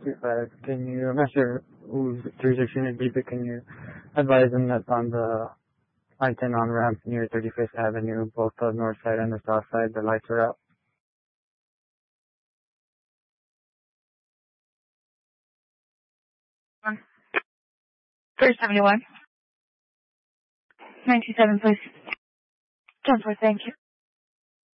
625. Can you, I'm not sure whose jurisdiction it'd be, but can you advise them that on the I-10 on-ramp near 35th Avenue, both the north side and the south side, the lights are out? 371. 97, please. 10-4, thank you.